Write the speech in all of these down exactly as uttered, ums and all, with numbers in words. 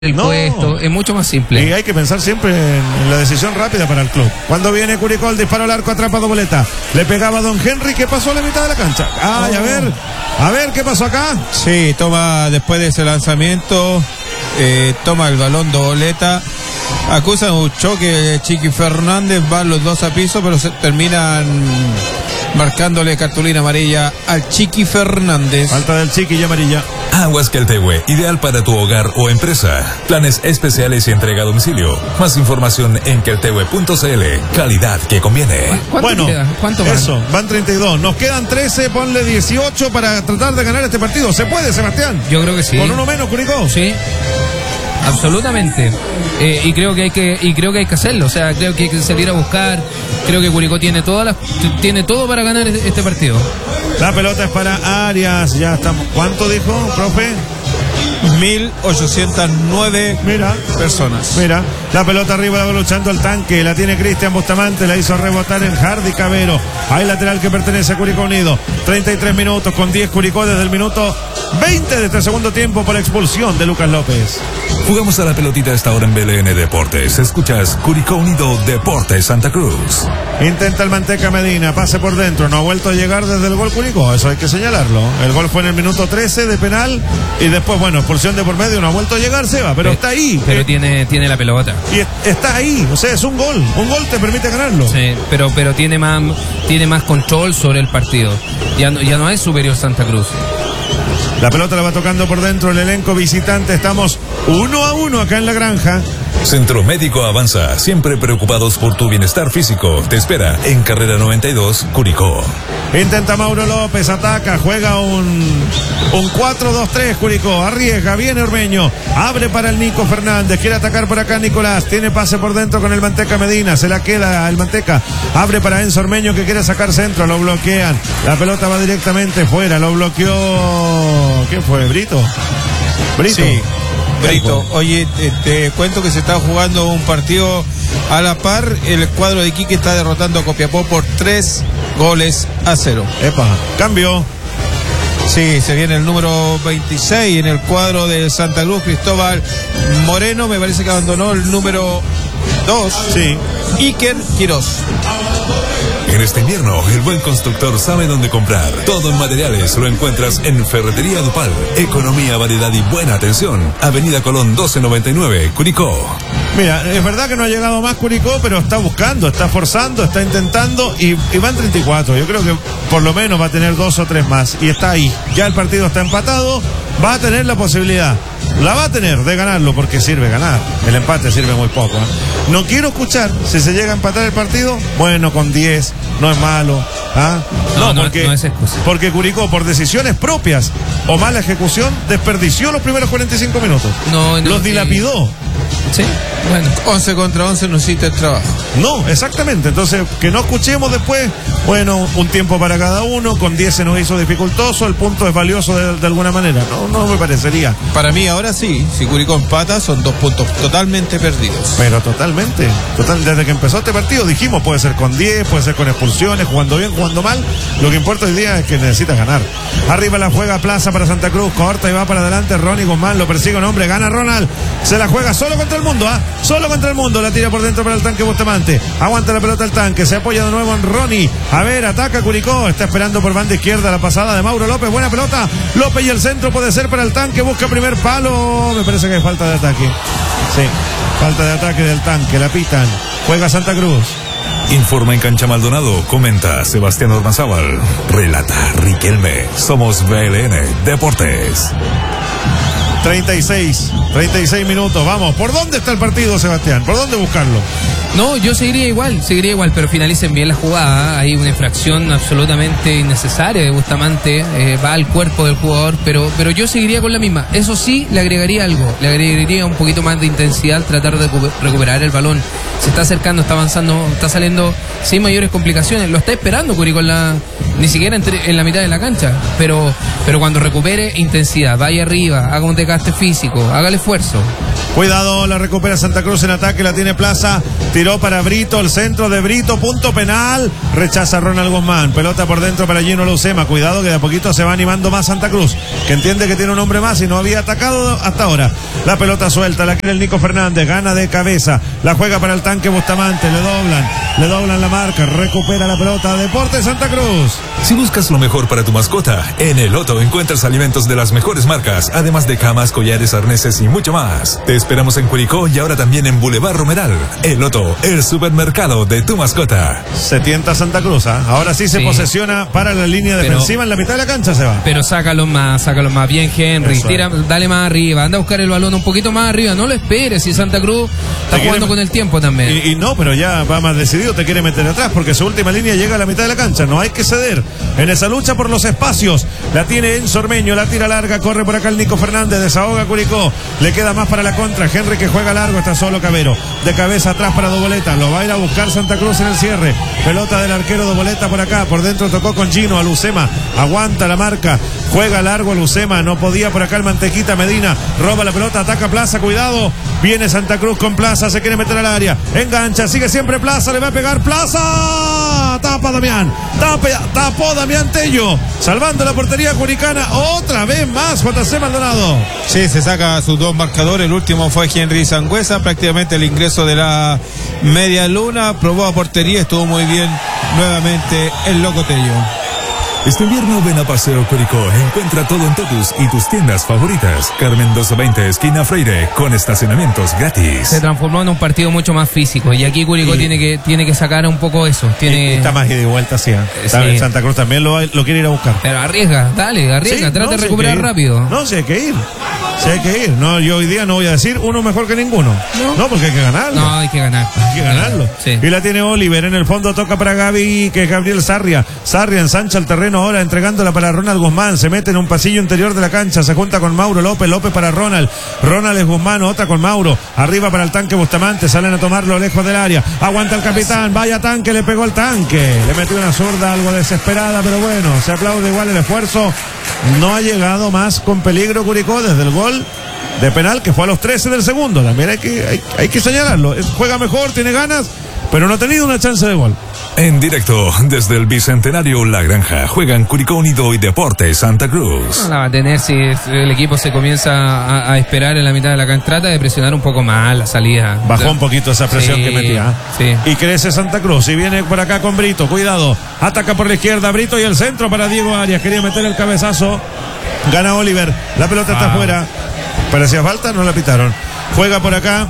el no. puesto, es mucho más simple. Y hay que pensar siempre en, en la decisión rápida para el club. Cuando viene Curicó, el disparo al arco, atrapa Doboleta. Le pegaba a Don Henry, que pasó a la mitad de la cancha. Ay, oh. a ver, a ver, ¿qué pasó acá? Sí, toma después de ese lanzamiento, eh, toma el balón Doboleta. Acusan un choque de Chiqui Fernández, van los dos a piso, pero se terminan marcándole cartulina amarilla al Chiqui Fernández. Falta del Chiqui y amarilla. Aguas Queltehue, ideal para tu hogar o empresa. Planes especiales y entrega a domicilio. Más información en queltehue punto cl. Calidad que conviene. ¿Cuánto bueno, queda? ¿Cuánto van? Eso, van treinta y dos. Nos quedan trece, ponle dieciocho para tratar de ganar este partido. ¿Se puede, Sebastián? Yo creo que sí. ¿Con uno menos, Curicó? Sí. Absolutamente, eh, y creo que hay que y creo que hay que hacerlo, o sea, creo que hay que salir a buscar. Creo que Curicó tiene todas las tiene todo para ganar este partido. La pelota es para Arias, ya estamos. ¿Cuánto dijo, profe? mil ochocientas nueve Mira, personas. Mira, la pelota arriba, la va luchando el tanque, la tiene Cristian Bustamante, la hizo rebotar en Hardy Cabero. Hay lateral que pertenece a Curicó Unido. treinta y tres minutos con diez Curicó desde el minuto veinte de este segundo tiempo por expulsión de Lucas López. Jugamos a la pelotita a esta hora en B L N Deportes. Escuchas Curicó Unido Deportes Santa Cruz. Intenta el Manteca Medina, pase por dentro, no ha vuelto a llegar desde el gol Curicó, eso hay que señalarlo. El gol fue en el minuto trece de penal y después, bueno, expulsión de por medio, no ha vuelto a llegar, Seba, pero, pero está ahí. Pero eh, tiene, tiene la pelota. Y está ahí, o sea, es un gol, un gol te permite ganarlo. Sí, pero, pero tiene más, tiene más control sobre el partido. Ya no, ya no es superior Santa Cruz. La pelota la va tocando por dentro el elenco visitante. Estamos uno a uno acá en la granja. Centro Médico Avanza, siempre preocupados por tu bienestar físico. Te espera en Carrera noventa y dos, Curicó. Intenta Mauro López, ataca, juega un, un cuatro dos tres, Curicó. Arriesga, viene Ormeño. Abre para el Nico Fernández. Quiere atacar por acá Nicolás. Tiene pase por dentro con el Manteca Medina. Se la queda el Manteca. Abre para Enzo Ormeño que quiere sacar centro. Lo bloquean. La pelota va directamente fuera. Lo bloqueó. ¿Qué fue? ¿Brito? Brito. Sí. Brito, oye, te, te cuento que se está jugando un partido a la par. El cuadro de Iquique está derrotando a Copiapó por tres goles a cero. Epa, cambio. Sí, se viene el número veintiséis en el cuadro de Santa Cruz, Cristóbal Moreno. Me parece que abandonó el número dos. Sí. Iker Quirós. En este invierno, el buen constructor sabe dónde comprar. Todo en materiales lo encuentras en Ferretería Dupal. Economía, variedad y buena atención. Avenida Colón doce noventa y nueve, Curicó. Mira, es verdad que no ha llegado más Curicó, pero está buscando, está forzando, está intentando y, y van treinta y cuatro. Yo creo que por lo menos va a tener dos o tres más y está ahí. Ya el partido está empatado, va a tener la posibilidad. La va a tener de ganarlo porque sirve ganar. El empate sirve muy poco, ¿eh? No quiero escuchar si se llega a empatar el partido. Bueno, con diez, no es malo. ¿Ah? No, no, no, porque, no es excusa. porque Curicó, por decisiones propias o mala ejecución, desperdició los primeros cuarenta y cinco minutos. No, no, los dilapidó. Sí, bueno. once contra once no hiciste el trabajo. No, exactamente. Entonces, que no escuchemos después, bueno, un tiempo para cada uno, con diez se nos hizo dificultoso, el punto es valioso de, de alguna manera. No, no me parecería. Para mí ahora sí, si Curicó empata son dos puntos totalmente perdidos. Pero totalmente, total, desde que empezó este partido dijimos, puede ser con diez, puede ser con expulsiones, jugando bien, jugando mal. Lo que importa hoy día es que necesita ganar. Arriba la juega Plaza para Santa Cruz, corta y va para adelante Ronnie Guzmán, lo persigue un hombre, gana Ronald, se la juega solo contra el mundo, ¿ah? ¿eh? Solo contra el mundo, la tira por dentro para el tanque Bustamante, aguanta la pelota el tanque, se apoya de nuevo en Ronnie, a ver, ataca Curicó, está esperando por banda izquierda la pasada de Mauro López, buena pelota, López y el centro puede ser para el tanque, busca primer palo, me parece que hay falta de ataque, sí, falta de ataque del tanque, la pitan, juega Santa Cruz. Informa en Cancha Maldonado, comenta Sebastián Ormazábal, relata Riquelme, somos B L N Deportes. treinta y seis, treinta y seis minutos, vamos, ¿por dónde está el partido, Sebastián? ¿Por dónde buscarlo? No, yo seguiría igual, seguiría igual, pero finalicen bien la jugada. Hay una infracción absolutamente innecesaria de Bustamante, eh, va al cuerpo del jugador, pero, pero yo seguiría con la misma. Eso sí, le agregaría algo, le agregaría un poquito más de intensidad, tratar de recuperar el balón. Se está acercando, está avanzando, está saliendo sin mayores complicaciones. Lo está esperando Curicó en la, ni siquiera entre, en la mitad de la cancha, pero, pero cuando recupere intensidad, vaya arriba, haga un desgaste físico, haga el esfuerzo. Cuidado, la recupera Santa Cruz en ataque, la tiene Plaza, tiró para Brito, el centro de Brito, punto penal, rechaza Ronald Guzmán, pelota por dentro para Gino Lucema, cuidado que de a poquito se va animando más Santa Cruz, que entiende que tiene un hombre más y no había atacado hasta ahora. La pelota suelta, la quiere el Nico Fernández, gana de cabeza, la juega para el tanque Bustamante, le doblan, le doblan la marca, recupera la pelota, Deportes Santa Cruz. Si buscas lo mejor para tu mascota, en El Otto encuentras alimentos de las mejores marcas, además de camas, collares, arneses y mucho más. Te esperamos en Curicó y ahora también en Boulevard Romeral. El Otto, el supermercado de tu mascota. Se tienta Santa Cruz, ¿eh? Ahora sí se Sí. posesiona para la línea Pero- defensiva, en la mitad de la cancha se va. Pero sácalo más, sácalo más. Bien, Henry. Eso. Tira, dale más arriba. Anda a buscar el balón un poquito más arriba. No lo esperes. Si Santa Cruz está Te jugando quiere- con el tiempo también. Y, y no, pero ya va más decidido, te quiere meter atrás porque su última línea llega a la mitad de la cancha. No hay que ceder en esa lucha por los espacios. La tiene Enzo Ormeño, la tira larga, corre por acá el Nico Fernández, desahoga Curicó. Le queda más para la contra. Henry que juega largo, está solo Cabero. De cabeza atrás para Doboleta. Lo va a ir a buscar Santa Cruz en el cierre. Pelota del arquero Doboleta por acá. Por dentro tocó con Gino a Lucema. Aguanta la marca. Juega largo Lucema. No podía por acá el Mantequita Medina. Roba la pelota, ataca Plaza. Cuidado. Viene Santa Cruz con Plaza. Se quiere meter al área. Engancha. Sigue siempre Plaza. Le va a pegar Plaza. Tapa Damián. Tapa, tapó Damián Tello. Salvando la portería curicana. Otra vez más J C Maldonado. Sí, se saca sus dos marcadores. El último fue Henry Sangüesa, prácticamente el ingreso de la media luna. Probó a portería, estuvo muy bien nuevamente el Loco Tello. Este invierno ven a Paseo Curicó, encuentra todo en Totus y tus tiendas favoritas. Carmen doscientos veinte, esquina Freire, con estacionamientos gratis. Se transformó en un partido mucho más físico. Y aquí Curicó Y- tiene que tiene que sacar un poco eso. Tiene, Está más ida y vuelta, sí. ¿eh? Sí. Sabe, Santa Cruz también lo, lo quiere ir a buscar. Pero arriesga, dale, arriesga, Sí, trata no, de sí hay recuperar que ir. rápido. No, sí hay que ir. Sí hay que ir. No, yo hoy día no voy a decir uno mejor que ninguno. No. No, porque hay que ganarlo. No, hay que ganar. Hay que ganarlo. Sí. Y la tiene Oliver. En el fondo toca para Gaby, que es Gabriel Sarria. Sarria ensancha el terreno ahora, entregándola para Ronald Guzmán. Se mete en un pasillo interior de la cancha. Se junta con Mauro López. López para Ronald. Ronald es Guzmán, otra con Mauro. Arriba para el tanque Bustamante. Salen a tomarlo lejos del área. Aguanta el capitán. Vaya tanque, le pegó el tanque. Le metió una zurda algo desesperada, pero bueno, se aplaude igual el esfuerzo. No ha llegado más con peligro Curicó desde el gol de penal que fue a los trece del segundo. También hay que, hay, hay que señalarlo. Juega mejor, tiene ganas, pero no ha tenido una chance de gol. En directo, desde el Bicentenario La Granja, juegan Curicó Unido y Deportes Santa Cruz. No la va a tener si el equipo se comienza a, a esperar en la mitad de la cancha. Trata de presionar un poco más la salida. Bajó un poquito esa presión Sí, que metía. ¿eh? sí. Y crece Santa Cruz. Y viene por acá con Brito. Cuidado. Ataca por la izquierda Brito y el centro para Diego Arias. Quería meter el cabezazo. Gana Oliver. La pelota está Ah. afuera. Parecía falta, no la pitaron. Juega por acá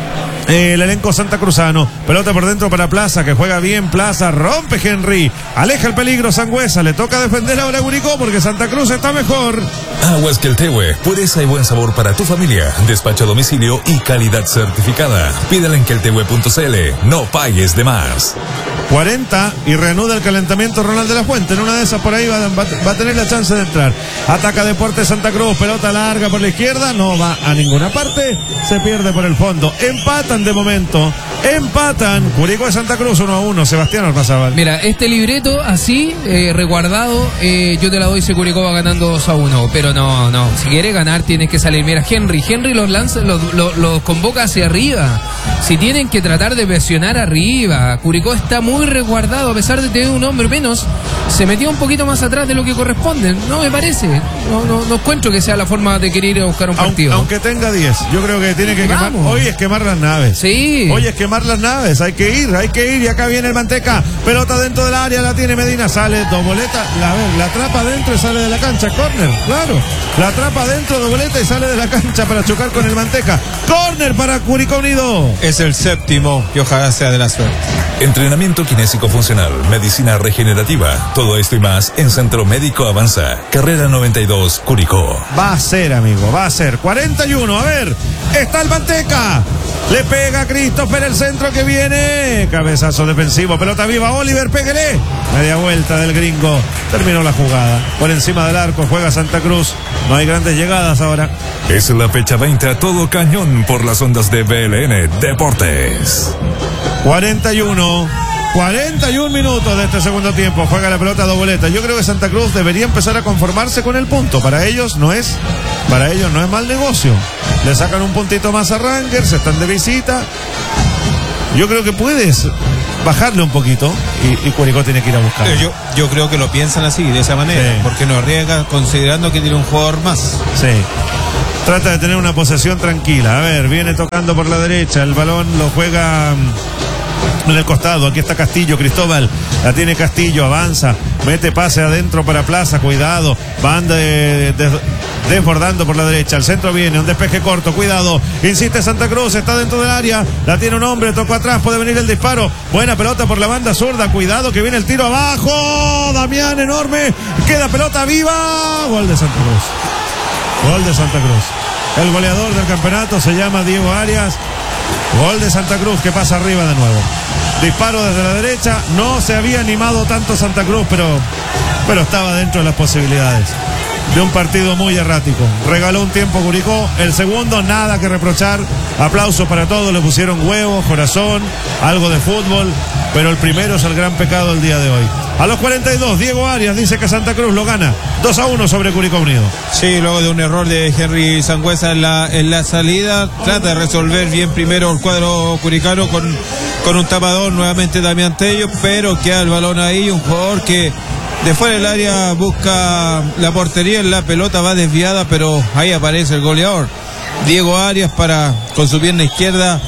eh, el elenco santacruzano. Pelota por dentro para Plaza, que juega bien Plaza. Rompe Henry. Aleja el peligro Sangüesa. Le toca defender ahora a Curicó porque Santa Cruz está mejor. Aguas Queltehue, pureza y buen sabor para tu familia. Despacho a domicilio y calidad certificada. Pídela en queltehue punto c l. No pagues de más. cuarenta y reanuda el calentamiento Ronald de la Fuente. En una de esas por ahí va, va, va a tener la chance de entrar. Ataca Deportes Santa Cruz. Pelota larga por la izquierda. No va a ninguna parte. Se pierde por el fondo. Empatan de momento. Empatan. Curicó de Santa Cruz uno a uno. Sebastián Ormazábal. Mira, este libreto así, eh, resguardado, eh, yo te la doy si Curicó va ganando dos a uno. Pero no, no. Si quiere ganar, tienes que salir. Mira, Henry. Henry los lanza, los, los, los convoca hacia arriba. Si tienen que tratar de presionar arriba. Curicó está muy resguardado, a pesar de tener un hombre menos. Se metió un poquito más atrás de lo que corresponde. No me parece. No, no, no encuentro que sea la forma de querer ir a buscar un Aunque, partido. aunque tenga diez, yo creo que tiene que quemar. Vamos. Hoy es quemar las naves. Sí. Hoy es quemar las naves. Hay que ir, hay que ir. Y acá viene el Manteca. Pelota dentro del área, la tiene Medina. Sale Doboleta. La, la atrapa adentro y sale de la cancha. Corner, claro. La atrapa adentro Doboleta y sale de la cancha para chocar con el Manteca. Corner para Curicó Unido. Es el séptimo y ojalá sea de la suerte. Entrenamiento kinésico funcional, medicina regenerativa, todo esto y más en Centro Médico Avanza, carrera noventa y dos, Curicó. Va a ser, amigo, va a ser. cuarenta y uno, a ver, está el Manteca. Le pega a Christopher el centro que viene. Cabezazo defensivo, pelota viva, Oliver, pégale. Media vuelta del gringo. Terminó la jugada. Por encima del arco juega Santa Cruz. No hay grandes llegadas ahora. Es la fecha veinte a todo cañón por las ondas de B L N Deportes. cuarenta y uno. cuarenta y un minutos de este segundo tiempo. Juega la pelota Doboleta. Yo creo que Santa Cruz debería empezar a conformarse con el punto. Para ellos no es, para ellos no es mal negocio. Le sacan un puntito más a Rangers, están de visita. Yo creo que puedes bajarle un poquito y, y Curicó tiene que ir a buscar. Yo, yo creo que lo piensan así, de esa manera, sí. Porque no arriesga considerando que tiene un jugador más. Sí. Trata de tener una posesión tranquila. A ver, viene tocando por la derecha. El balón lo juega en el costado. Aquí está Castillo, Cristóbal. La tiene Castillo, avanza. Mete pase adentro para Plaza. Cuidado. Van de, de, desbordando por la derecha. El centro viene. Un despeje corto. Cuidado. Insiste Santa Cruz. Está dentro del área. La tiene un hombre. Tocó atrás. Puede venir el disparo. Buena pelota por la banda zurda. Cuidado que viene el tiro abajo. Damián enorme. Queda pelota viva. Gol de Santa Cruz. Gol de Santa Cruz. El goleador del campeonato se llama Diego Arias. Gol de Santa Cruz que pasa arriba de nuevo. Disparo desde la derecha. No se había animado tanto Santa Cruz, pero, pero estaba dentro de las posibilidades. De un partido muy errático. Regaló un tiempo Curicó. El segundo, nada que reprochar. Aplausos para todos. Le pusieron huevos, corazón, algo de fútbol. Pero el primero es el gran pecado del día de hoy. A los cuarenta y dos, Diego Arias dice que Santa Cruz lo gana dos a uno sobre Curicó Unido. Sí, luego de un error de Henry Sangüesa en la, en la salida, trata de resolver bien primero el cuadro curicano con, con un tapador, nuevamente Damián Tello, pero queda el balón ahí, un jugador que de fuera del área busca la portería, la pelota va desviada, pero ahí aparece el goleador, Diego Arias, para con su pierna izquierda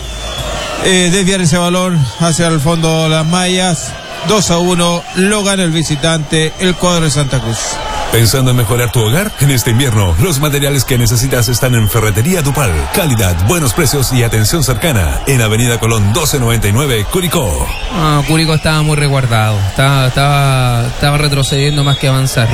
eh, desviar ese balón hacia el fondo de las mallas. dos a uno, lo gana el visitante, el cuadro de Santa Cruz. ¿Pensando en mejorar tu hogar? En este invierno, los materiales que necesitas están en Ferretería Dupal. Calidad, buenos precios y atención cercana. En Avenida Colón doce noventa y nueve, Curicó. Ah, Curicó estaba muy resguardado. Estaba, estaba, estaba retrocediendo más que avanzar.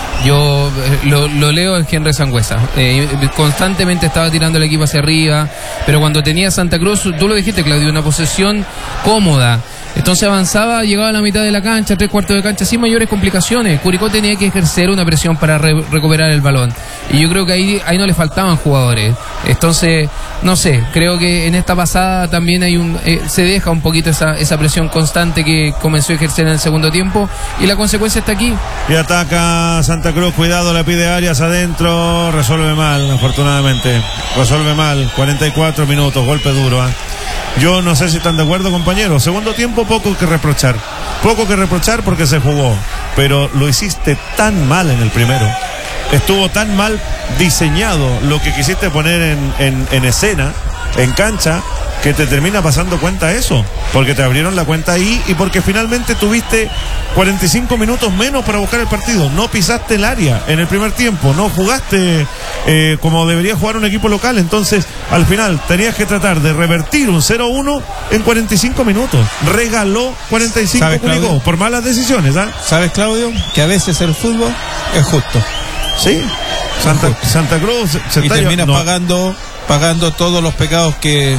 Yo eh, lo, lo leo en Henry Sangüesa. Eh, constantemente estaba tirando el equipo hacia arriba. Pero cuando tenía Santa Cruz, tú lo dijiste, Claudio, una posesión cómoda. Entonces avanzaba, llegaba a la mitad de la cancha, tres cuartos de cancha, sin mayores complicaciones. Curicó tenía que ejercer una presión para re- recuperar el balón. Y yo creo que ahí, ahí no le faltaban jugadores. Entonces, no sé, creo que en esta pasada también hay un eh, se deja un poquito esa, esa presión constante que comenzó a ejercer en el segundo tiempo. Y la consecuencia está aquí. Y ataca Santa Cruz, cuidado, la pide Arias adentro. Resuelve mal, afortunadamente. Resuelve mal, cuarenta y cuatro minutos, golpe duro, ¿eh? Yo no sé si están de acuerdo, compañeros. Segundo tiempo, poco que reprochar. Poco que reprochar porque se jugó. Pero lo hiciste tan mal en el primero. Estuvo tan mal diseñado lo que quisiste poner en, en, en escena, en cancha, que te termina pasando cuenta eso. Porque te abrieron la cuenta ahí y porque finalmente tuviste cuarenta y cinco minutos menos para buscar el partido. No pisaste el área en el primer tiempo. No jugaste eh, como debería jugar un equipo local. Entonces, al final, tenías que tratar de revertir un cero uno en cuarenta y cinco minutos. Regaló cuarenta y cinco Curicó por malas decisiones. ¿eh? ¿Sabes, Claudio? Que a veces el fútbol es justo. Sí. Santa, Santa Cruz se y está termina no. pagando, pagando todos los pecados que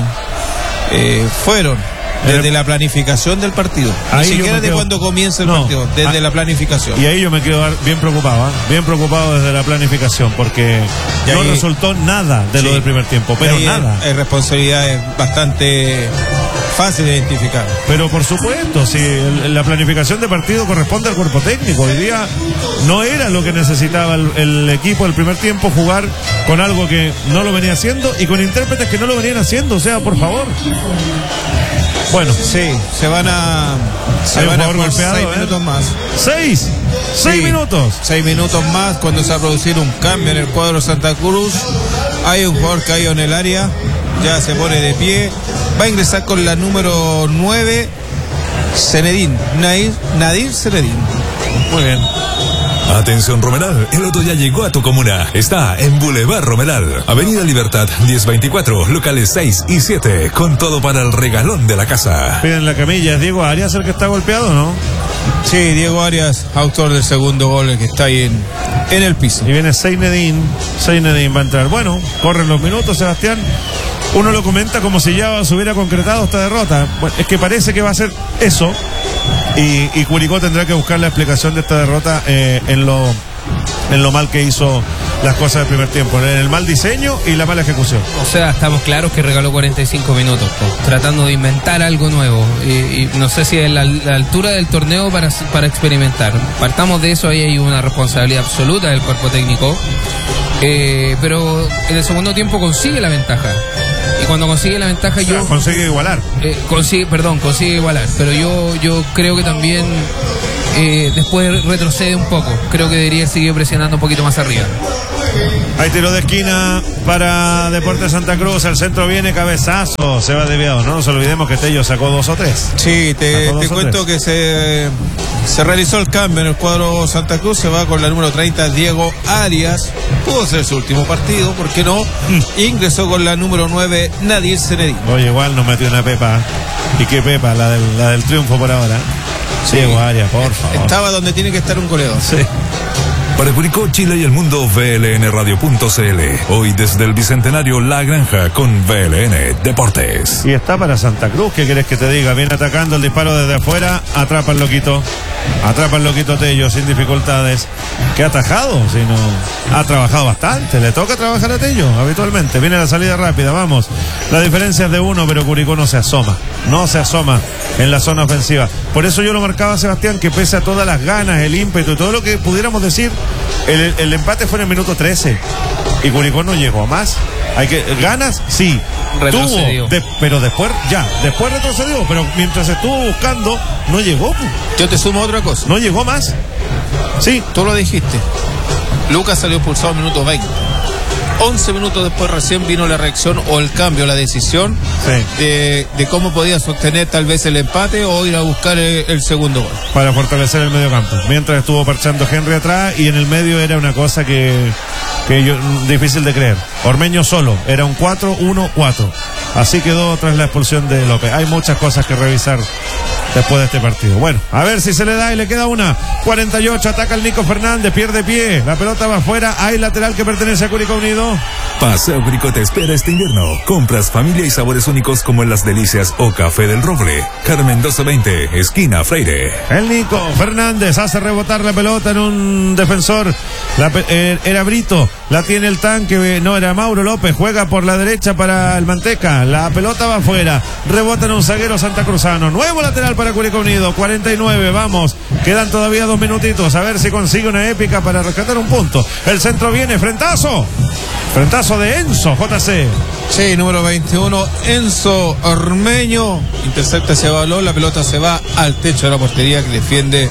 eh, fueron desde la planificación del partido. Ni Ahí siquiera de quedo... cuando comienza el no. partido, desde ah, la planificación. Y ahí yo me quedo bien preocupado, ¿eh? bien preocupado desde la planificación, porque y no ahí, resultó nada de sí, lo del primer tiempo, pero nada. Hay responsabilidades bastante fácil de identificar. Pero por supuesto, si el, la planificación de partido corresponde al cuerpo técnico. Hoy día no era lo que necesitaba el, el equipo del primer tiempo, jugar con algo que no lo venía haciendo y con intérpretes que no lo venían haciendo, o sea, por favor. Bueno, sí, se van a se van a jugar golpeado, seis ¿eh? minutos más. Seis, seis sí, minutos. Seis minutos más cuando se va a producir un cambio en el cuadro Santa Cruz. Hay un jugador caído en el área, ya se pone de pie. Va a ingresar con la número nueve, Zenedín, Nadir, Nadir Zenedín. Muy bien. Atención Romeral, el Loto ya llegó a tu comuna. Está en Boulevard Romeral, Avenida Libertad diez veinticuatro, locales seis y siete, con todo para el regalón de la casa. Piden la camilla, ¿es Diego Arias el que está golpeado, no? Sí, Diego Arias, autor del segundo gol, el que está ahí en, en el piso. Y viene Zenedín, Zenedín va a entrar. Bueno, corren los minutos, Sebastián. Uno lo comenta como si ya se hubiera concretado esta derrota. Bueno, es que parece que va a ser eso. Y, y Curicó tendrá que buscar la explicación de esta derrota eh, en lo en lo mal que hizo las cosas del primer tiempo, en el mal diseño y la mala ejecución. O sea, estamos claros que regaló cuarenta y cinco minutos, po, tratando de inventar algo nuevo. Y, y no sé si es la, la altura del torneo para, para experimentar. Partamos de eso, ahí hay una responsabilidad absoluta del cuerpo técnico. Eh, pero en el segundo tiempo consigue la ventaja. Y cuando consigue la ventaja, O sea, yo. consigue igualar. Eh, consigue, perdón, consigue igualar. Pero yo, yo creo que también eh, después retrocede un poco. Creo que debería seguir presionando un poquito más arriba. Hay tiro de esquina para Deportes Santa Cruz. El centro viene, cabezazo. Se va desviado. No nos olvidemos que Tello sacó dos o tres. Sí, te, Sacó dos te o cuento tres. que se, se realizó el cambio en el cuadro Santa Cruz. Se va con la número treinta, Diego Arias. Pudo ser su último partido, ¿por qué no? Ingresó con la número nueve, Nadir Zenedín. Oye, igual nos metió una pepa. ¿Y qué pepa? La del, la del triunfo por ahora. Sí. Diego Arias, por favor. Estaba donde tiene que estar un goleador. Sí. Para Curicó, Chile y el mundo, V L N radio punto C L. Hoy desde el Bicentenario La Granja con V L N Deportes. Y está para Santa Cruz, ¿qué querés que te diga? Viene atacando el disparo desde afuera, atrapa el loquito. Atrapa el loquito Tello sin dificultades. ¿Qué ha atajado? Si no, ha trabajado bastante. Le toca trabajar a Tello habitualmente. Viene la salida rápida, vamos. La diferencia es de uno, pero Curicó no se asoma. No se asoma en la zona ofensiva. Por eso yo lo marcaba, Sebastián, que pese a todas las ganas, el ímpetu y todo lo que pudiéramos decir, el, el empate fue en el minuto trece. Y Curicó no llegó a más. Hay que, ganas, sí. Retrocedió. Tuvo, de, pero después, ya, después retrocedió. Pero mientras estuvo buscando, no llegó. Yo te sumo otra cosa. No llegó más. Sí. Tú lo dijiste. Lucas salió expulsado en minuto veinte. once minutos después recién vino la reacción o el cambio, la decisión Sí. de, de cómo podía sostener tal vez el empate o ir a buscar el, el segundo gol. Para fortalecer el medio campo. Mientras estuvo parchando Henry atrás y en el medio era una cosa que, que yo, difícil de creer. Ormeño solo, era un cuatro uno cuatro. Así quedó tras la expulsión de López. Hay muchas cosas que revisar después de este partido. Bueno, a ver si se le da y le queda una. cuarenta y ocho, ataca el Nico Fernández, pierde pie. La pelota va afuera, hay lateral que pertenece a Curicó Unido. Paseo Curicó te espera este invierno. Compras familia y sabores únicos como en Las Delicias o Café del Roble. Carmen doce veinte, esquina Freire. El Nico Fernández hace rebotar la pelota en un defensor. La, eh, era Brito, la tiene el tanque, no, era Mauro López, juega por la derecha para el Manteca. La pelota va afuera, rebota en un zaguero santacruzano. Nuevo lateral para Curicó Unido, cuarenta y nueve, vamos. Quedan todavía dos minutitos, a ver si consigue una épica para rescatar un punto. El centro viene, frentazo. Frentazo de Enzo, J C. Sí, número veintiuno, Enzo Ormeño. Intercepta ese balón, la pelota se va al techo de la portería que defiende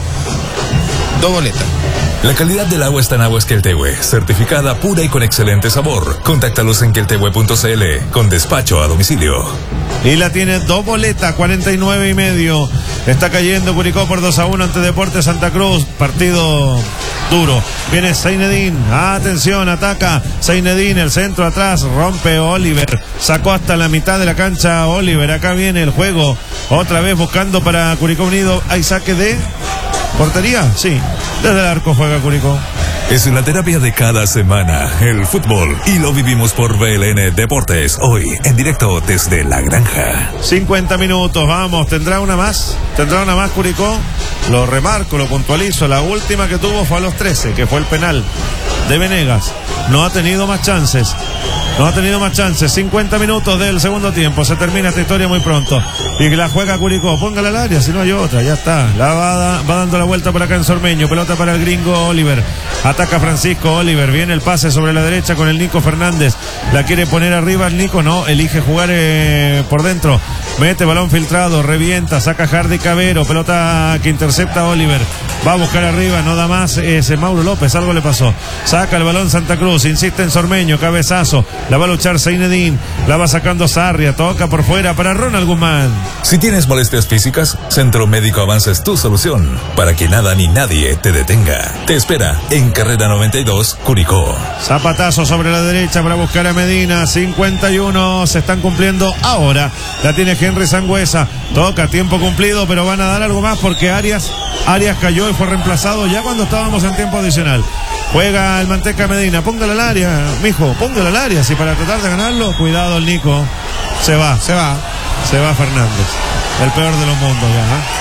dos boletas. La calidad del agua está en Aguas Queltehue, certificada pura y con excelente sabor. Contáctalos en queltehue punto c l con despacho a domicilio. Y la tiene dos boletas, cuarenta y nueve y medio. Está cayendo Curicó por dos a uno ante Deportes Santa Cruz. Partido duro. Viene Zenedín. Atención, ataca Zenedín. El centro atrás. Rompe Oliver. Sacó hasta la mitad de la cancha Oliver. Acá viene el juego. Otra vez buscando para Curicó Unido. Hay saque de portería. Sí. Desde el arco juega Curicó. Es la terapia de cada semana, el fútbol, y lo vivimos por V L N Deportes, hoy en directo desde La Granja. cincuenta minutos, vamos, ¿tendrá una más? ¿Tendrá una más Curicó? Lo remarco, lo puntualizo, la última que tuvo fue a los trece, que fue el penal de Venegas. No ha tenido más chances. No ha tenido más chances. cincuenta minutos del segundo tiempo. Se termina esta historia muy pronto. Y la juega Curicó. Póngala al área, si no hay otra. Ya está. La va, da, va dando la vuelta por acá en Sormeño. Pelota para el gringo Oliver. Ataca Francisco Oliver. Viene el pase sobre la derecha con el Nico Fernández. La quiere poner arriba el Nico. No, elige jugar eh, por dentro. Mete balón filtrado. Revienta. Saca Hardy Cabero. Pelota que intercepta Oliver. Va a buscar arriba. No da más. Ese Mauro López. Algo le pasó. Saca el balón Santa Cruz. Insiste en Sormeño. Cabezazo. La va a luchar Zenedín. La va sacando Sarria. Toca por fuera para Ronald Guzmán. Si tienes molestias físicas, Centro Médico Avanza es tu solución para que nada ni nadie te detenga. Te espera en Carrera noventa y dos, Curicó. Zapatazo sobre la derecha para buscar a Medina. cincuenta y uno. Se están cumpliendo ahora. La tiene Henry Sangüesa. Toca, tiempo cumplido, pero van a dar algo más porque Arias, Arias cayó y fue reemplazado ya cuando estábamos en tiempo adicional. Juega el Manteca Medina. Póngale al área, mijo. Póngale al área. Si para tratar de ganarlo, cuidado el Nico. Se va. Se va. Se va Fernández. El peor de los mundos ya. ¿eh?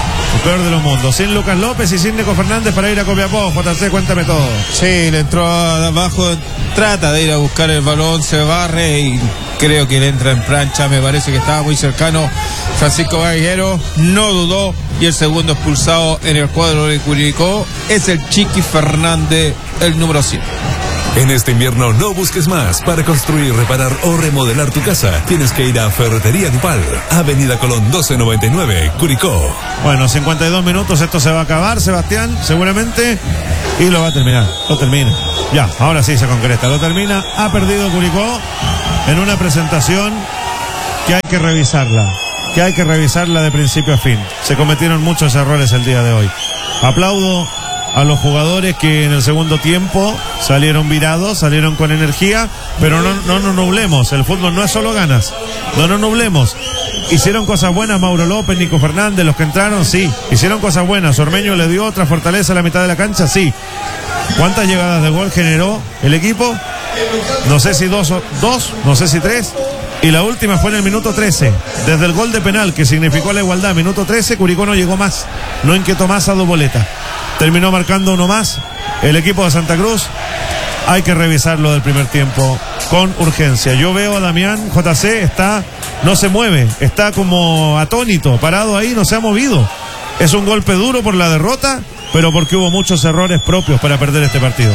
El peor de los mundos. Sin Lucas López y sin Nico Fernández para ir a Copiapó. J C, cuéntame todo. Sí, le entró abajo, trata de ir a buscar el balón, se barre y creo que le entra en plancha. Me parece que estaba muy cercano Francisco Caballero, no dudó, y el segundo expulsado en el cuadro de Curicó es el Chiqui Fernández, el número siete. En este invierno no busques más. Para construir, reparar o remodelar tu casa, tienes que ir a Ferretería Dupal, Avenida Colón doce noventa y nueve, Curicó. Bueno, cincuenta y dos minutos, esto se va a acabar, Sebastián, seguramente, y lo va a terminar, lo termina. Ya, ahora sí se concreta, lo termina. Ha perdido Curicó en una presentación que hay que revisarla, que hay que revisarla de principio a fin. Se cometieron muchos errores el día de hoy. Aplaudo a los jugadores que en el segundo tiempo salieron virados, salieron con energía, pero no, no nos nublemos. El fútbol no es solo ganas, no nos nublemos. Hicieron cosas buenas Mauro López, Nico Fernández, los que entraron, sí. Hicieron cosas buenas. Ormeño le dio otra fortaleza a la mitad de la cancha, sí. ¿Cuántas llegadas de gol generó el equipo? No sé si dos, dos, no sé si tres. Y la última fue en el minuto trece. Desde el gol de penal, que significó la igualdad, minuto trece, Curicó no llegó más. No inquietó más a Doboleta. Terminó marcando uno más el equipo de Santa Cruz. Hay que revisar lo del primer tiempo con urgencia. Yo veo a Damián J C, está, no se mueve, está como atónito, parado ahí, no se ha movido. Es un golpe duro por la derrota, pero porque hubo muchos errores propios para perder este partido.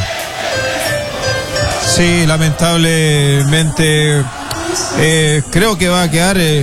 Sí, lamentablemente eh, creo que va a quedar eh,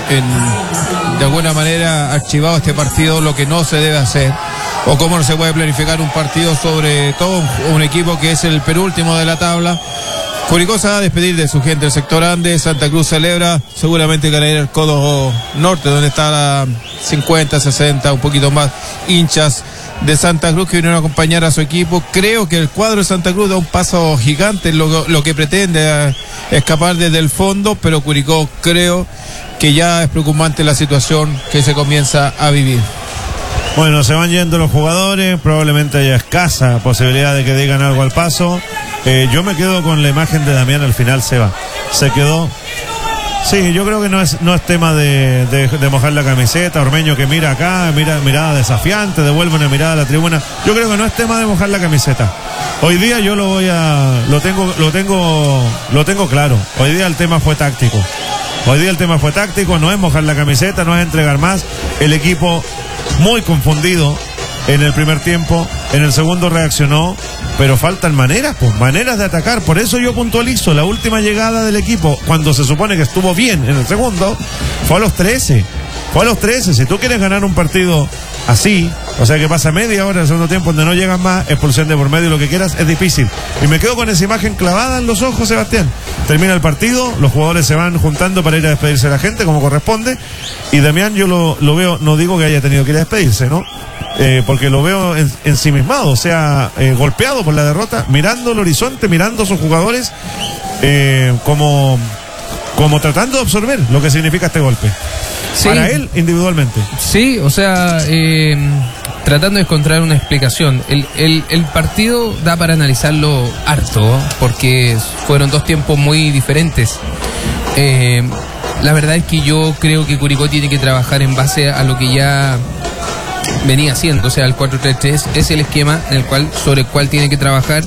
en, de alguna manera archivado este partido, lo que no se debe hacer, o cómo no se puede planificar un partido, sobre todo un, un equipo que es el penúltimo de la tabla. Curicó se va a despedir de su gente del sector Andes. Santa Cruz celebra, seguramente que el codo norte, donde está la cincuenta, sesenta, un poquito más hinchas de Santa Cruz que vinieron a acompañar a su equipo. Creo que el cuadro de Santa Cruz da un paso gigante en lo, lo que pretende escapar desde el fondo, pero Curicó creo que ya es preocupante la situación que se comienza a vivir. Bueno, se van yendo los jugadores, probablemente haya escasa posibilidad de que digan algo al paso. Eh, yo me quedo con la imagen de Damián al final, se va. Se quedó. Sí, yo creo que no es no es tema de, de, de mojar la camiseta. Ormeño que mira acá, mira mirada desafiante, devuelve una mirada a la tribuna. Yo creo que no es tema de mojar la camiseta. Hoy día yo lo voy a lo tengo lo tengo lo tengo claro. Hoy día el tema fue táctico. Hoy día el tema fue táctico, no es mojar la camiseta, no es entregar más. El equipo muy confundido en el primer tiempo, en el segundo reaccionó, pero faltan maneras, pues maneras de atacar. Por eso yo puntualizo, la última llegada del equipo, cuando se supone que estuvo bien en el segundo, fue a los trece. Fue a los trece. Si tú quieres ganar un partido así, o sea que pasa media hora en el segundo tiempo donde no llegan más, expulsión de por medio, lo que quieras, es difícil. Y me quedo con esa imagen clavada en los ojos, Sebastián. Termina el partido, los jugadores se van juntando para ir a despedirse de la gente, como corresponde. Y Damián yo lo, lo veo, no digo que haya tenido que ir a despedirse, ¿no? Eh, porque lo veo en, ensimismado, o sea, eh, golpeado por la derrota, mirando el horizonte, mirando a sus jugadores, eh, como, como tratando de absorber lo que significa este golpe. Sí. Para él, individualmente. Sí, o sea, eh, tratando de encontrar una explicación. El, el, el partido da para analizarlo harto, porque fueron dos tiempos muy diferentes. Eh, la verdad es que yo creo que Curicó tiene que trabajar en base a lo que ya venía haciendo, o sea, el cuatro tres tres es el esquema en el cual, sobre el cual tiene que trabajar,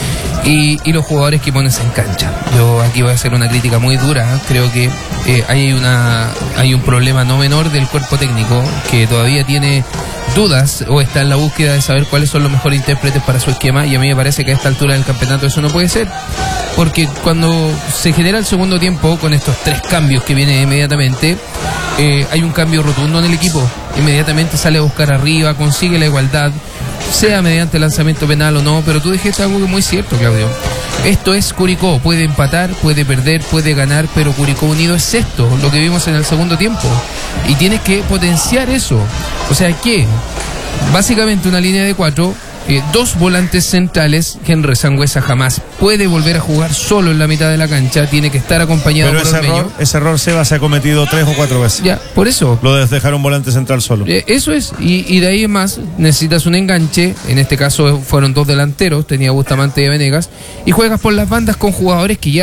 y, y los jugadores que pones en cancha. Yo aquí voy a hacer una crítica muy dura, ¿eh? Creo que eh, hay una hay un problema no menor del cuerpo técnico, que todavía tiene dudas o está en la búsqueda de saber cuáles son los mejores intérpretes para su esquema, y a mí me parece que a esta altura del campeonato eso no puede ser, porque cuando se genera el segundo tiempo con estos tres cambios que vienen inmediatamente, eh, hay un cambio rotundo en el equipo. Inmediatamente sale a buscar arriba, consigue la igualdad, sea mediante lanzamiento penal o no, pero tú dijiste algo muy cierto, Claudio. Esto es Curicó, puede empatar, puede perder, puede ganar, pero Curicó Unido es esto, lo que vimos en el segundo tiempo, y tienes que potenciar eso. O sea que básicamente una línea de cuatro, eh, dos volantes centrales. Henry Sangüesa jamás puede volver a jugar solo en la mitad de la cancha, tiene que estar acompañado pero por ese Ormeño. error, ese error Seba se ha cometido tres o cuatro veces. Ya, por eso. Lo de dejar un volante central solo. Eh, eso es, y, y de ahí en más necesitas un enganche. En este caso fueron dos delanteros, tenía Bustamante y Venegas, y juegas por las bandas con jugadores que ya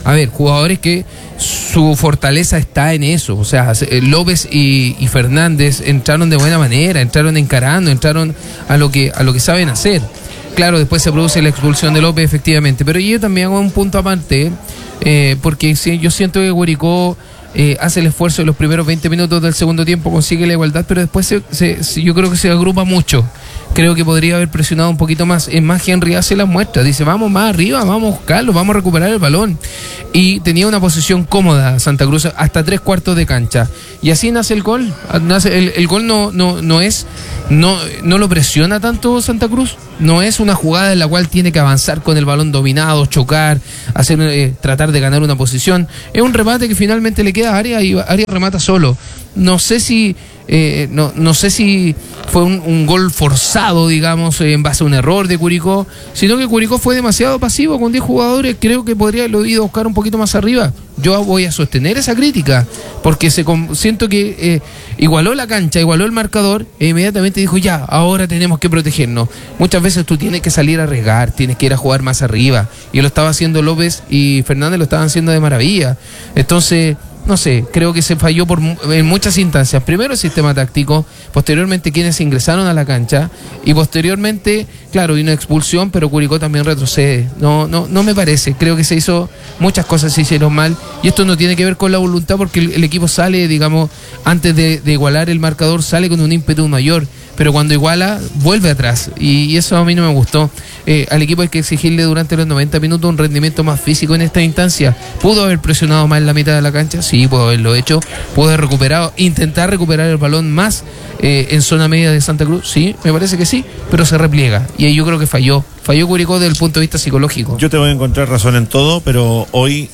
a ver, jugadores que su fortaleza está en eso. O sea, López y, y Fernández entraron de buena manera, entraron encarando, entraron a lo que, a lo que saben hacer. Claro, después se produce la expulsión de López, efectivamente. Pero yo también hago un punto aparte, eh, porque sí, yo siento que Curicó eh, hace el esfuerzo de los primeros veinte minutos del segundo tiempo, consigue la igualdad, pero después se, se, se, yo creo que se agrupa mucho. Creo que podría haber presionado un poquito más. Es más, Henry hace las muestras, dice, vamos más arriba, vamos a buscarlo, vamos a recuperar el balón. Y tenía una posición cómoda Santa Cruz hasta tres cuartos de cancha. Y así nace el gol. Nace, el, el gol no, no, no es, no, no lo presiona tanto Santa Cruz. No es una jugada en la cual tiene que avanzar con el balón dominado, chocar, hacer, eh, tratar de ganar una posición. Es un remate que finalmente le queda a Arias y Arias remata solo. No sé si eh, no, no sé si fue un, un gol forzado, digamos, en base a un error de Curicó, sino que Curicó fue demasiado pasivo con diez jugadores. Creo que podría haberlo ido a buscar un poquito más arriba. Yo voy a sostener esa crítica, porque se siento que eh, igualó la cancha, igualó el marcador, e inmediatamente dijo, ya, ahora tenemos que protegernos. Muchas veces tú tienes que salir a arriesgar, tienes que ir a jugar más arriba, y lo estaba haciendo López y Fernández, lo estaban haciendo de maravilla. Entonces, no sé, creo que se falló por en muchas instancias. Primero el sistema táctico, posteriormente quienes ingresaron a la cancha, y posteriormente, claro, hay una expulsión, pero Curicó también retrocede. No, no, no me parece. Creo que se hizo, muchas cosas se hicieron mal, y esto no tiene que ver con la voluntad, porque el, el equipo sale, digamos, antes de, de igualar el marcador, sale con un ímpetu mayor, pero cuando iguala, vuelve atrás, y, y eso a mí no me gustó. Eh, al equipo hay que exigirle durante los noventa minutos un rendimiento más físico en esta instancia. ¿Pudo haber presionado más en la mitad de la cancha? Sí, pudo haberlo hecho. ¿Pudo haber recuperado, intentar recuperar el balón más eh, en zona media de Santa Cruz? Sí, me parece que sí, pero se repliega, y ahí yo creo que falló. Falló Curicó desde el punto de vista psicológico. Yo te voy a encontrar razón en todo, pero hoy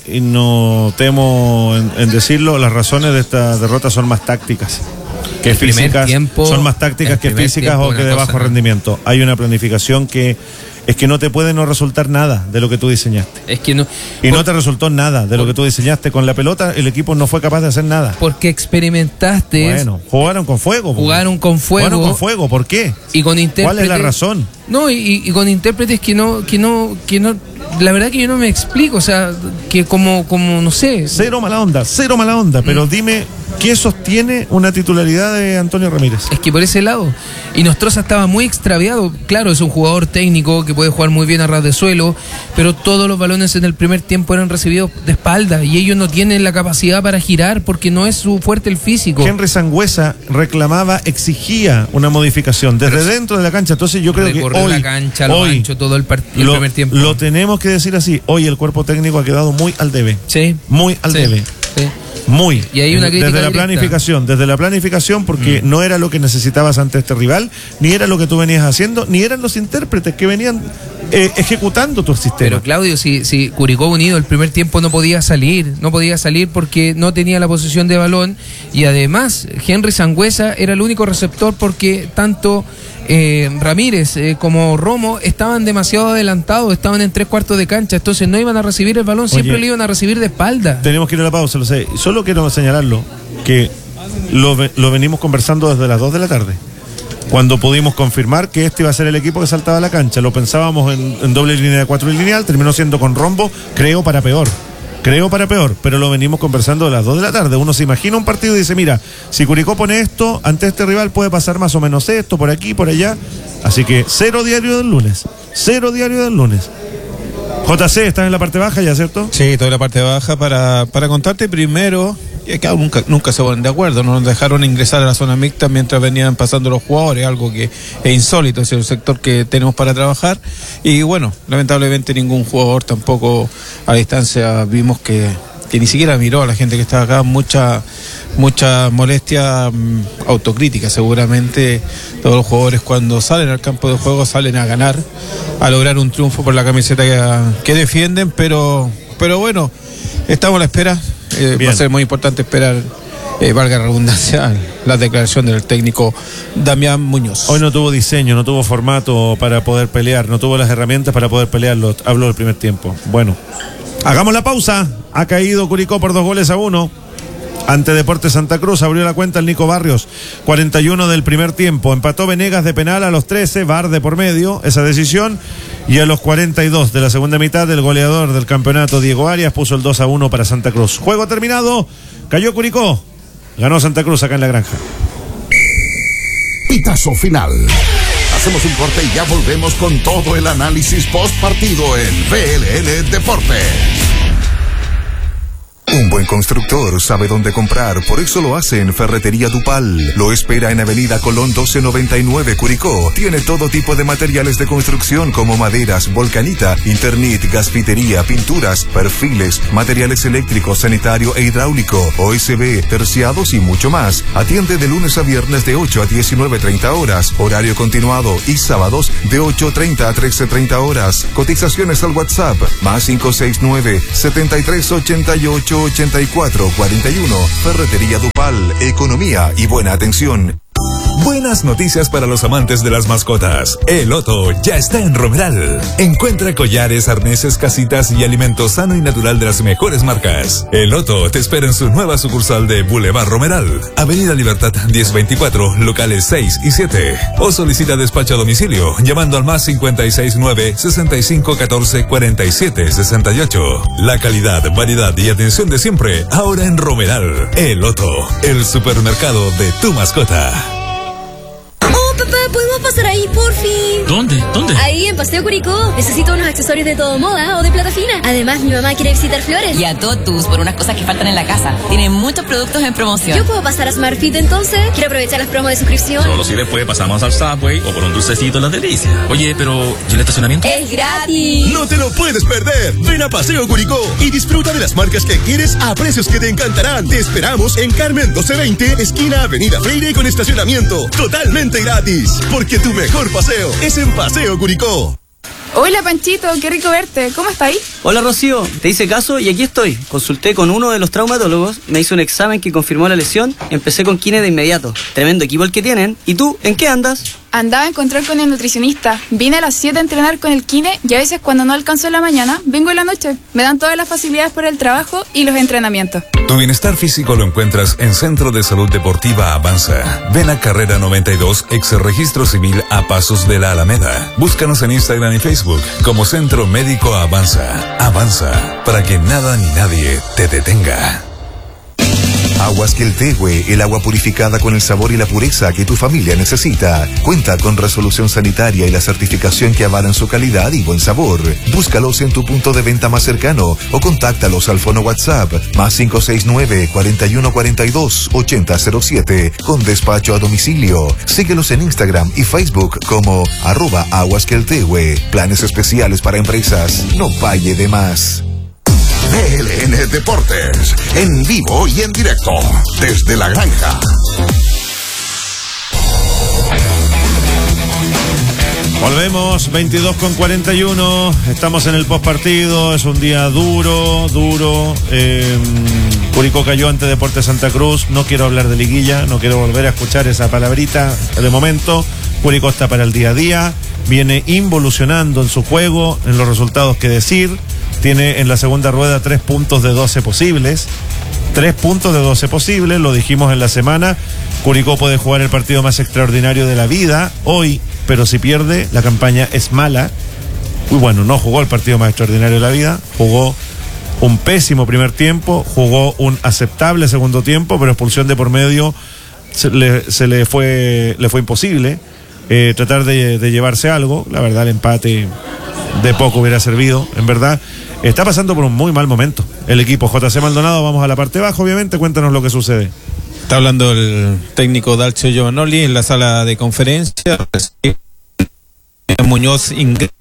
no temo en, en decirlo, las razones de esta derrota son más tácticas que físicas, tiempo, son más tácticas que físicas o que de bajo cosa, rendimiento. Hay una planificación que es que no te puede no resultar nada de lo que tú diseñaste. Es que no. Y por, no te resultó nada de por, lo que tú diseñaste con la pelota. El equipo no fue capaz de hacer nada. Porque experimentaste. Bueno, jugaron con fuego. Jugaron con fuego. Jugaron con fuego. ¿Por qué? Y con intérpretes. ¿Cuál es la razón? No, y, y con intérpretes que no, que no, que no. La verdad que yo no me explico. O sea, que como, como no sé. Cero mala onda, cero mala onda. Pero mm. dime, ¿qué sostiene una titularidad de Antonio Ramírez? Es que por ese lado. Y Nostroza estaba muy extraviado. Claro, es un jugador técnico que puede jugar muy bien a ras de suelo, pero todos los balones en el primer tiempo eran recibidos de espalda, y ellos no tienen la capacidad para girar porque no es su fuerte el físico. Henry Sangüesa reclamaba, exigía una modificación desde pero dentro de la cancha. Entonces yo creo que hoy, la cancha, lo hoy ancho, todo el, el lo, primer tiempo. Lo tenemos que decir así. Hoy el cuerpo técnico ha quedado muy al debe. Sí. Muy al sí. debe. Sí. Muy. Y hay una crítica desde la directa. planificación, desde la planificación, porque mm. no era lo que necesitabas ante este rival, ni era lo que tú venías haciendo, ni eran los intérpretes que venían eh, ejecutando tu sistema. Pero Claudio, si, si Curicó Unido el primer tiempo no podía salir, no podía salir porque no tenía la posesión de balón, y además Henry Sangüesa era el único receptor porque tanto eh, Ramírez eh, como Romo estaban demasiado adelantados, estaban en tres cuartos de cancha, entonces no iban a recibir el balón, siempre Oye, lo iban a recibir de espalda. Tenemos que ir a la pausa, lo sé. Solo quiero señalarlo, que lo, lo venimos conversando desde las dos de la tarde, cuando pudimos confirmar que este iba a ser el equipo que saltaba a la cancha. Lo pensábamos en, en doble línea de cuatro y lineal, terminó siendo con rombo, creo para peor. Creo para peor, pero lo venimos conversando a las dos de la tarde. Uno se imagina un partido y dice, mira, si Curicó pone esto, ante este rival puede pasar más o menos esto, por aquí, por allá. Así que cero diario del lunes, cero diario del lunes. J C, ¿estás en la parte baja ya, cierto? Sí, estoy en la parte baja para, para contarte primero, y acá nunca, nunca se ponen de acuerdo, no nos dejaron ingresar a la zona mixta mientras venían pasando los jugadores, algo que es insólito, es el sector que tenemos para trabajar, y bueno, lamentablemente ningún jugador tampoco a distancia vimos que, que ni siquiera miró a la gente que estaba acá, mucha mucha molestia, um, autocrítica seguramente. Todos los jugadores cuando salen al campo de juego salen a ganar, a lograr un triunfo por la camiseta que, que defienden, pero pero bueno, estamos a la espera. Eh, va a ser muy importante esperar, eh, valga la redundancia, la declaración del técnico Damián Muñoz. Hoy no tuvo diseño, no tuvo formato para poder pelear, no tuvo las herramientas para poder pelearlo. Hablo del primer tiempo. Bueno, hagamos la pausa. Ha caído Curicó por dos goles a uno ante Deportes Santa Cruz. Abrió la cuenta el Nico Barrios, cuarenta y uno del primer tiempo. Empató Venegas de penal a los trece, V A R de por medio, esa decisión. Y a los cuarenta y dos de la segunda mitad, el goleador del campeonato, Diego Arias, puso el dos a uno para Santa Cruz. Juego terminado, cayó Curicó, ganó Santa Cruz acá en la granja. Pitazo final. Hacemos un corte y ya volvemos con todo el análisis post partido en V L N Deportes. Un buen constructor sabe dónde comprar, por eso lo hace en Ferretería Dupal. Lo espera en Avenida Colón doce noventa y nueve, Curicó. Tiene todo tipo de materiales de construcción como maderas, volcanita, Internet, gasfitería, pinturas, perfiles, materiales eléctricos, sanitario e hidráulico, O S B, terciados y mucho más. Atiende de lunes a viernes de ocho a diecinueve treinta horas, horario continuado, y sábados de ocho treinta a trece treinta horas. Cotizaciones al WhatsApp, más cinco seis nueve, setenta y tres ochenta y ocho ochenta y cuatro cuarenta y uno. Ferretería Dupal, economía y buena atención. Buenas noticias para los amantes de las mascotas. El Otto ya está en Romeral. Encuentra collares, arneses, casitas y alimento sano y natural de las mejores marcas. El Otto te espera en su nueva sucursal de Boulevard Romeral, Avenida Libertad diez veinticuatro, locales seis y siete. O solicita despacho a domicilio llamando al más cincuenta y seis nueve, sesenta y cinco catorce, cuarenta y siete sesenta y ocho. La calidad, variedad y atención de siempre, ahora en Romeral. El Otto, el supermercado de tu mascota. Papá, ¿podemos pasar ahí, por fin? ¿Dónde? ¿Dónde? Ahí, en Paseo Curicó. Necesito unos accesorios de todo moda o de plata fina. Además, mi mamá quiere visitar Flores. Y a Totus por unas cosas que faltan en la casa. Tienen muchos productos en promoción. ¿Yo puedo pasar a SmartFit entonces? Quiero aprovechar las promos de suscripción. Solo si después pasamos al Subway o por un dulcecito en las delicias. Oye, pero ¿y el estacionamiento? ¡Es gratis! No te lo puedes perder. Ven a Paseo Curicó y disfruta de las marcas que quieres a precios que te encantarán. Te esperamos en Carmen doce veinte, esquina Avenida Freire, con estacionamiento totalmente gratis. Porque tu mejor paseo es en Paseo Curicó. Hola Panchito, qué rico verte. ¿Cómo estáis? Hola Rocío, te hice caso y aquí estoy. Consulté con uno de los traumatólogos, me hizo un examen que confirmó la lesión, empecé con kine de inmediato. Tremendo equipo el que tienen. ¿Y tú, en qué andas? Andaba a encontrar con el nutricionista. Vine a las siete a entrenar con el kine y a veces cuando no alcanzo en la mañana, vengo en la noche. Me dan todas las facilidades por el trabajo y los entrenamientos. Tu bienestar físico lo encuentras en Centro de Salud Deportiva Avanza. Ven a Carrera noventa y dos, ex Registro Civil, a pasos de la Alameda. Búscanos en Instagram y Facebook como Centro Médico Avanza. Avanza, para que nada ni nadie te detenga. Aguas Queltehue, el agua purificada con el sabor y la pureza que tu familia necesita. Cuenta con resolución sanitaria y la certificación que avalan su calidad y buen sabor. Búscalos en tu punto de venta más cercano o contáctalos al fono WhatsApp más cinco seis nueve, cuarenta y uno cuarenta y dos, ochenta cero siete con despacho a domicilio. Síguelos en Instagram y Facebook como arroba Aguas Queltehue. Planes especiales para empresas. No falle de más. V L N Deportes, en vivo y en directo, desde la granja. Volvemos, veintidós con cuarenta y uno, estamos en el postpartido, es un día duro, duro. Eh, Curicó cayó ante Deportes Santa Cruz, no quiero hablar de liguilla, no quiero volver a escuchar esa palabrita de momento. Curicó está para el día a día, viene involucionando en su juego, en los resultados que decir. Tiene en la segunda rueda tres puntos de doce posibles. Tres puntos de doce posibles, lo dijimos en la semana. Curicó puede jugar el partido más extraordinario de la vida hoy, pero si pierde, la campaña es mala. Uy, bueno, no jugó el partido más extraordinario de la vida, jugó un pésimo primer tiempo, jugó un aceptable segundo tiempo, pero expulsión de por medio se le, se le fue, le fue imposible eh, tratar de, de llevarse algo. La verdad, el empate de poco hubiera servido, en verdad. Está pasando por un muy mal momento el equipo. J C Maldonado, vamos a la parte baja, obviamente, cuéntanos lo que sucede. Está hablando el técnico Dalcio Giovanoli en la sala de conferencia. Muñoz ingresa